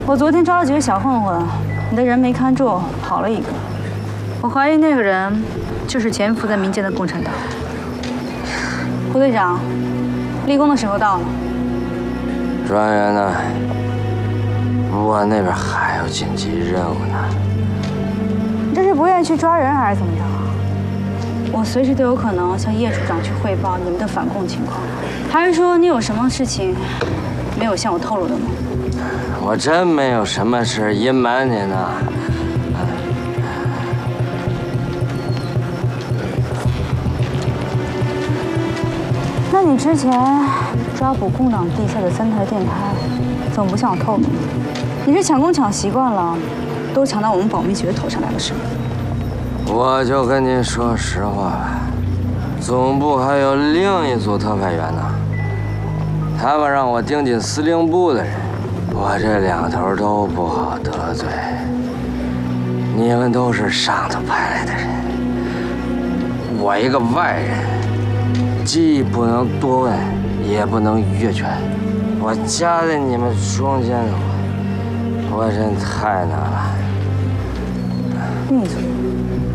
我昨天抓了几个小混混，你的人没看住，跑了一个。我怀疑那个人就是潜伏在民间的共产党。胡队长，立功的时候到了。 专员呢？我那边还有紧急任务呢。 你这是不愿意去抓人，还是怎么着？我随时都有可能向叶处长去汇报你们的反共情况。还是说你有什么事情没有向我透露的吗？ 我真没有什么事隐瞒你呢。 那你之前抓捕共党地下的3台电台，怎么不向我透露呢？你是抢功抢习惯了，都抢到我们保密局的头上来了是吗？ 我就跟您说实话吧，总部还有另一组特派员呢，他们让我盯紧司令部的人，我这两头都不好得罪。你们都是上头派来的人，我一个外人，既不能多问，也不能越权，我夹在你们中间的我真太难了。 秘书。